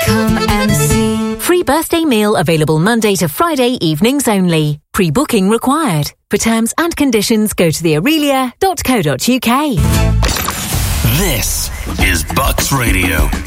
Come and see. Free birthday meal available Monday to Friday evenings only. Pre-booking required. For terms and conditions, go to theaurelia.co.uk. This is Bucks Radio.